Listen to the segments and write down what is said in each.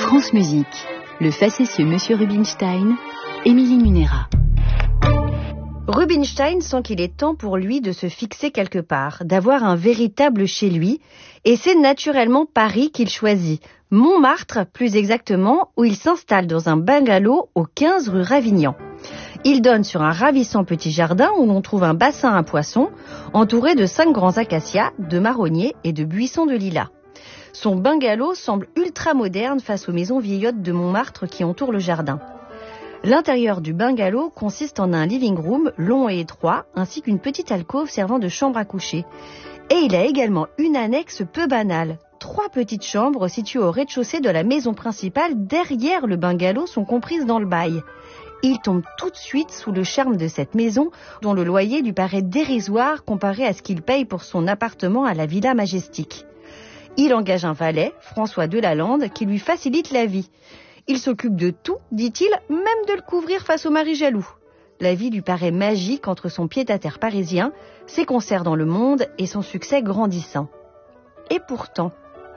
France Musique, le facétieux Monsieur Rubinstein, Émilie Munera. Rubinstein sent qu'il est temps pour lui de se fixer quelque part, d'avoir un véritable chez lui, et c'est naturellement Paris qu'il choisit, Montmartre plus exactement, où il s'installe dans un bungalow au 15 rue Ravignan. Il donne sur un ravissant petit jardin où l'on trouve un bassin à poissons, entouré de 5 grands acacias, de marronniers et de buissons de lilas. Son bungalow semble ultra moderne face aux maisons vieillottes de Montmartre qui entourent le jardin. L'intérieur du bungalow consiste en un living room long et étroit, ainsi qu'une petite alcôve servant de chambre à coucher. Et il a également une annexe peu banale. 3 petites chambres situées au rez-de-chaussée de la maison principale derrière le bungalow sont comprises dans le bail. Il tombe tout de suite sous le charme de cette maison, dont le loyer lui paraît dérisoire comparé à ce qu'il paye pour son appartement à la Villa Majestic. Il engage un valet, François Delalande, qui lui facilite la vie. Il s'occupe de tout, dit-il, même de le couvrir face au mari jaloux. La vie lui paraît magique entre son pied-à-terre parisien, ses concerts dans le monde et son succès grandissant. Et pourtant,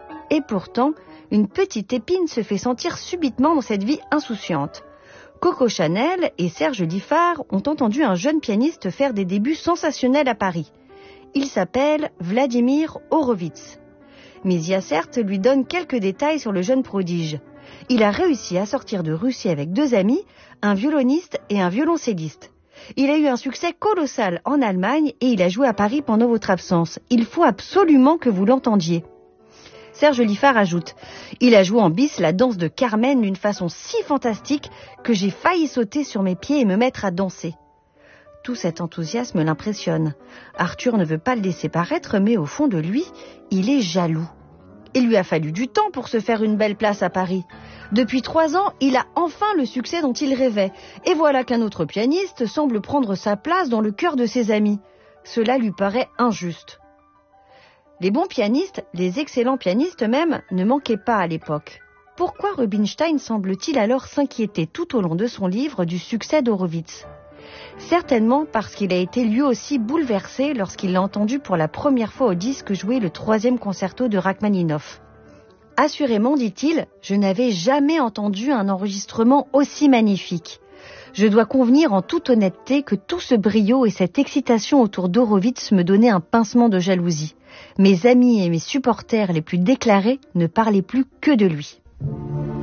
une petite épine se fait sentir subitement dans cette vie insouciante. Coco Chanel et Serge Diffard ont entendu un jeune pianiste faire des débuts sensationnels à Paris. Il s'appelle Vladimir Horowitz. Misia Certes lui donne quelques détails sur le jeune prodige. Il a réussi à sortir de Russie avec 2 amis, un violoniste et un violoncelliste. Il a eu un succès colossal en Allemagne et il a joué à Paris pendant votre absence. Il faut absolument que vous l'entendiez. Serge Diffard ajoute « Il a joué en bis la danse de Carmen d'une façon si fantastique que j'ai failli sauter sur mes pieds et me mettre à danser. » Tout cet enthousiasme l'impressionne. Arthur ne veut pas le laisser paraître, mais au fond de lui, il est jaloux. Il lui a fallu du temps pour se faire une belle place à Paris. Depuis 3 ans, il a enfin le succès dont il rêvait. Et voilà qu'un autre pianiste semble prendre sa place dans le cœur de ses amis. Cela lui paraît injuste. Les bons pianistes, les excellents pianistes même, ne manquaient pas à l'époque. Pourquoi Rubinstein semble-t-il alors s'inquiéter tout au long de son livre du succès d'Horowitz ? Certainement parce qu'il a été lui aussi bouleversé lorsqu'il l'a entendu pour la première fois au disque jouer le 3e concerto de Rachmaninoff. Assurément, dit-il, je n'avais jamais entendu un enregistrement aussi magnifique. Je dois convenir en toute honnêteté que tout ce brio et cette excitation autour d'Horowitz me donnaient un pincement de jalousie. Mes amis et mes supporters les plus déclarés ne parlaient plus que de lui.